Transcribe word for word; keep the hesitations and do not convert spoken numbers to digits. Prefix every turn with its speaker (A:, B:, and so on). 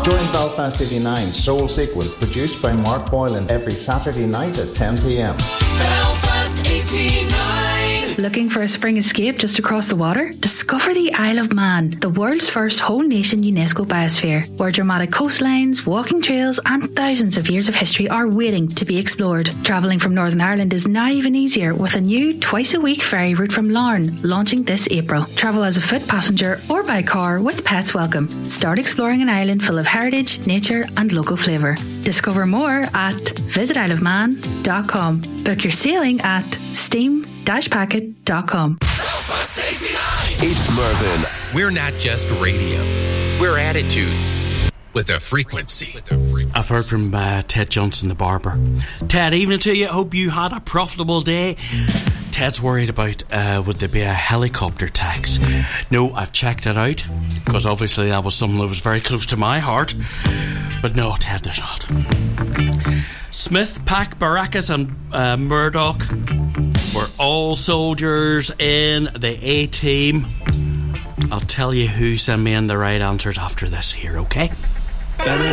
A: Join Belfast eighty-nine Soul Sequence, produced by Mark Boylan, every Saturday night at ten p.m.
B: Belfast eighty-nine.
C: Looking for a spring escape just across the water? Discover the Isle of Man, the world's first whole nation UNESCO biosphere, where dramatic coastlines, walking trails and thousands of years of history are waiting to be explored. Travelling from Northern Ireland is now even easier with a new twice a week ferry route from Larne launching this April. Travel as a foot passenger or by car with pets welcome. Start exploring an island full of heritage, nature and local flavour. Discover more at visit isle of man dot com. Book your sailing at steam dash packet dot com.
B: Belfast eighty-nine.
D: It's Mervyn.
E: We're not just radio. We're attitude with a frequency.
F: I've heard from uh, Ted Johnson, the barber. Ted, evening to you. Hope you had a profitable day. Ted's worried about uh, would there be a helicopter tax. No, I've checked it out, because obviously that was something that was very close to my heart. But no, Ted, there's not. Smith, Pack, Baracus and uh, Murdoch were all soldiers in the A-team. I'll tell you who sent me in the right answers after this here, okay?
B: Benny